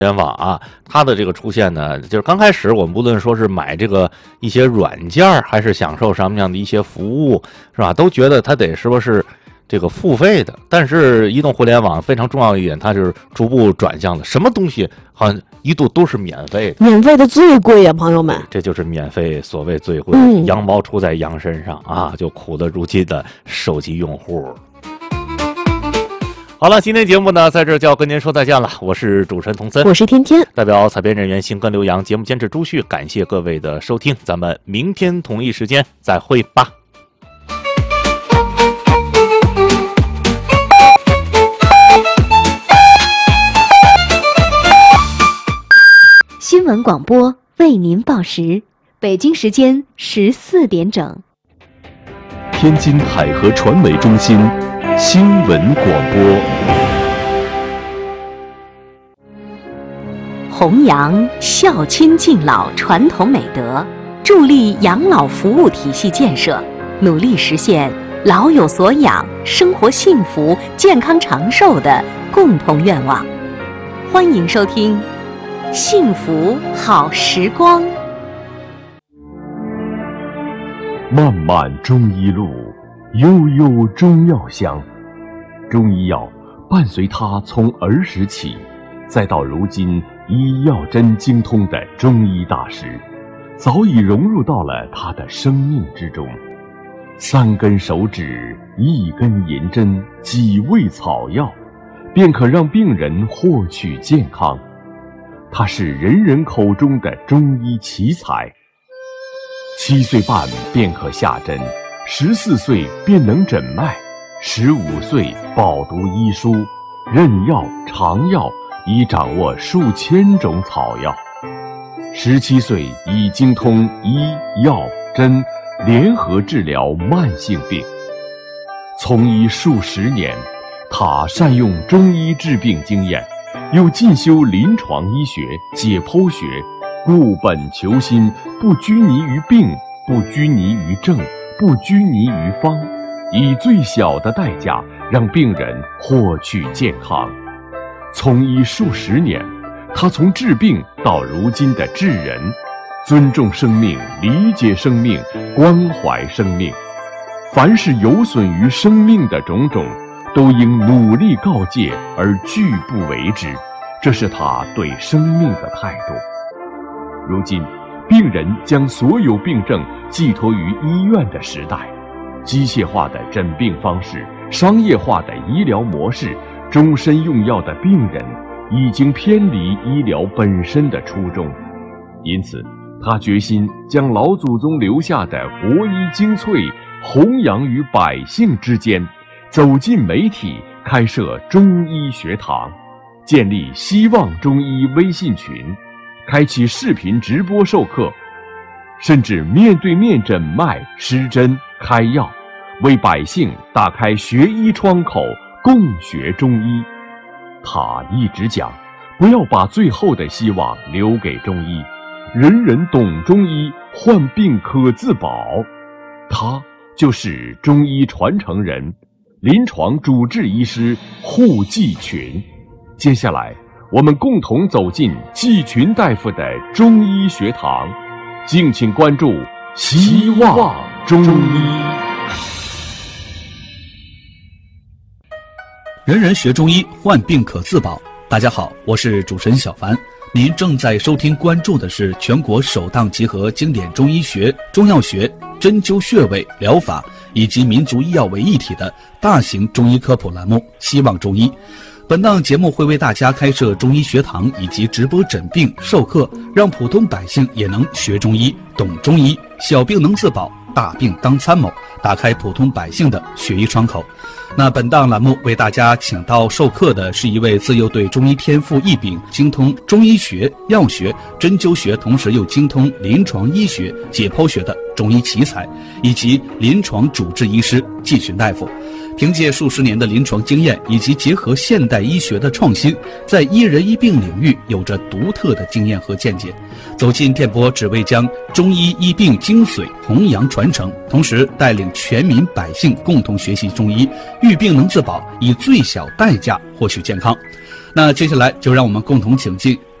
联网啊，它的这个出现呢，就是刚开始我们不论说是买这个一些软件，还是享受什么样的一些服务，是吧？都觉得它得是不是这个付费的。但是移动互联网非常重要一点，它就是逐步转向了，什么东西好像一度都是免费的。 免费的最贵呀，朋友们。 这就是免费，所谓最贵，羊毛出在羊身上啊，就苦了如今的手机用户。好了，今天节目呢，在这就要跟您说再见了。我是主持人童森， 我是天天， 代表采编人员邢根、刘洋，节目监制朱旭，感谢各位的收听，咱们明天同一时间再会吧。 新闻广播为您报时，北京时间14点整。 天津海河传媒中心新闻广播， 弘扬孝亲敬老传统美德，助力养老服务体系建设，努力实现老有所养、生活幸福、健康长寿的共同愿望。欢迎收听《幸福好时光》。 漫漫中医路，悠悠中药香。中医药伴随他从儿时起，再到如今医药真精通的中医大师，早已融入到了他的生命之中。3根手指，1根银针，几味草药，便可让病人获取健康。他是人人口中的中医奇才。7岁半便可下针，14岁便能诊脉，15岁饱读医书，认药尝药，已掌握数千种草药。17岁已精通医药针联合治疗慢性病。从医数十年，他善用中医治病经验，又进修临床医学、解剖学，固本求新，不拘泥于病，不拘泥于症，不拘泥于方，以最小的代价让病人获取健康。从医数十年，他从治病到如今的治人，尊重生命，理解生命，关怀生命。凡是有损于生命的种种，都应努力告诫而拒不为之，这是他对生命的态度。如今，病人将所有病症寄托于医院的时代，机械化的诊病方式，商业化的医疗模式，终身用药的病人，已经偏离医疗本身的初衷。因此，他决心将老祖宗留下的国医精粹弘扬于百姓之间，走进媒体，开设中医学堂，建立希望中医微信群，开启视频直播授课，甚至面对面诊脉施针开药，为百姓打开学医窗口，共学中医。他一直讲，不要把最后的希望留给中医，人人懂中医，患病可自保。他就是中医传承人，临床主治医师护季群。接下来，我们共同走进季群大夫的中医学堂，敬请关注希望中医。 人人学中医，患病可自保。大家好，我是主持人小凡。您正在收听关注的是全国首档集合经典中医学、中药学、针灸穴位、疗法以及民族医药为一体的大型中医科普栏目《希望中医》。本档节目会为大家开设中医学堂以及直播诊病授课，让普通百姓也能学中医、懂中医，小病能自保，大病当参谋，打开普通百姓的学医窗口。那本档栏目为大家请到授课的是一位自幼对中医天赋异禀，精通中医学、药学、针灸学，同时又精通临床医学、解剖学的中医奇才，以及临床主治医师季群大夫。凭借数十年的临床经验以及结合现代医学的创新，在医人医病领域有着独特的经验和见解。走进电波，只为将中医医病精髓弘扬传承，同时带领全民百姓共同学习中医，遇病能自保，以最小代价获取健康。 那接下来就让我们共同请进